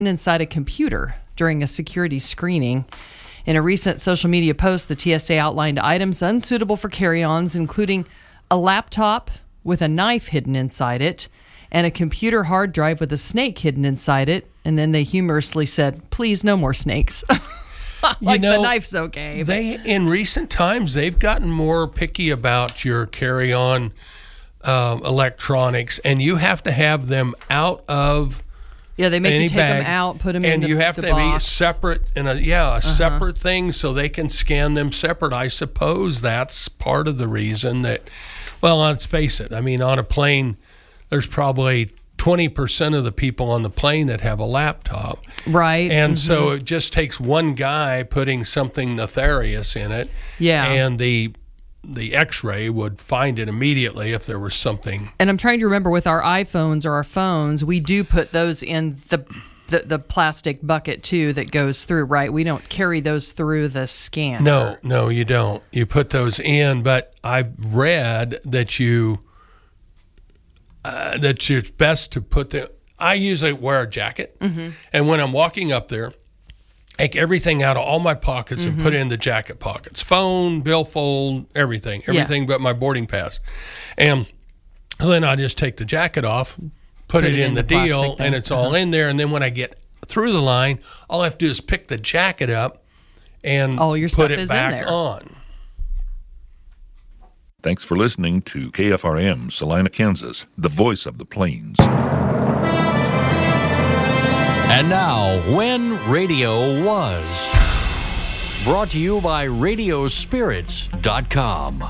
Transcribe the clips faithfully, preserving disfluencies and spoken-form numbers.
inside a computer during a security screening. In a recent social media post, the T S A outlined items unsuitable for carry-ons, including a laptop with a knife hidden inside it and a computer hard drive with a snake hidden inside it. And then they humorously said, please, no more snakes. like you know, the knife's okay. But. They in recent times, they've gotten more picky about your carry-on um, electronics, and you have to have them out of Yeah, they make any you take bag, them out, put them in and the you have the to box. be separate in a yeah a Uh-huh. separate thing so they can scan them separate. I suppose that's part of the reason that. Well, let's face it. I mean, on a plane, there's probably twenty percent of the people on the plane that have a laptop, right? And mm-hmm. so it just takes one guy putting something nefarious in it, yeah, and the. the X-ray would find it immediately if there was something. And I'm trying to remember with our iPhones or our phones, we do put those in the, the the plastic bucket too that goes through, right? We don't carry those through the scanner. No, no, you don't. You put those in, but I've read that you uh, that it's best to put the. I usually wear a jacket, mm-hmm. and when I'm walking up there, take everything out of all my pockets mm-hmm. and put it in the jacket pockets. Phone, billfold, everything. Everything yeah. but my boarding pass. And then I just take the jacket off, put, put it, it in, in the, the deal, and it's uh-huh. all in there. And then when I get through the line, all I have to do is pick the jacket up and all your put stuff it is back in there. on. Thanks for listening to K F R M, Salina, Kansas, the voice of the plains. And now, When Radio Was. Brought to you by radio spirits dot com.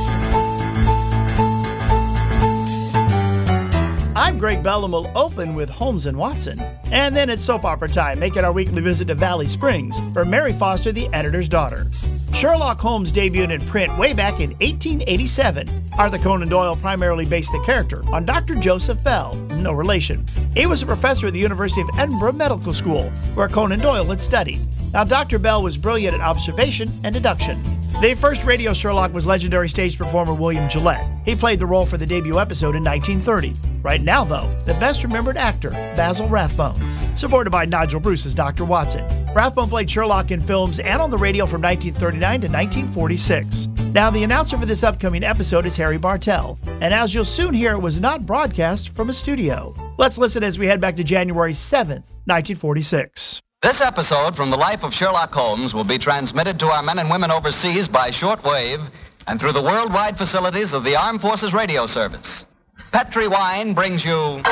I'm Greg Bell and we'll open with Holmes and Watson. And then it's soap opera time, making our weekly visit to Valley Springs for Mary Foster, the editor's daughter. Sherlock Holmes debuted in print way back in eighteen eighty-seven. Arthur Conan Doyle primarily based the character on Doctor Joseph Bell, no relation. He was a professor at the University of Edinburgh Medical School, where Conan Doyle had studied. Now, Doctor Bell was brilliant at observation and deduction. The first radio Sherlock was legendary stage performer William Gillette. He played the role for the debut episode in nineteen thirty. Right now, though, the best-remembered actor, Basil Rathbone, supported by Nigel Bruce as Doctor Watson. Rathbone played Sherlock in films and on the radio from nineteen thirty-nine to nineteen forty-six. Now, the announcer for this upcoming episode is Harry Bartell, and as you'll soon hear, it was not broadcast from a studio. Let's listen as we head back to January seventh, nineteen forty-six. This episode from the life of Sherlock Holmes will be transmitted to our men and women overseas by shortwave and through the worldwide facilities of the Armed Forces Radio Service. Petri Wine brings you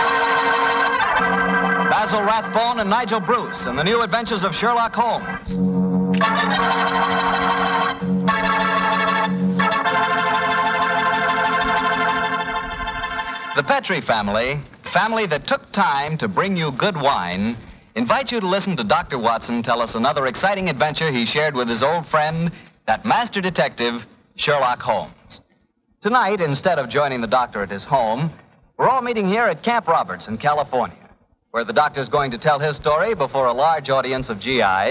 Basil Rathbone and Nigel Bruce in the new adventures of Sherlock Holmes. The Petri family, family that took time to bring you good wine, invite you to listen to Doctor Watson tell us another exciting adventure he shared with his old friend, that master detective, Sherlock Holmes. Tonight, instead of joining the doctor at his home, we're all meeting here at Camp Roberts in California, where the doctor's going to tell his story before a large audience of G Is.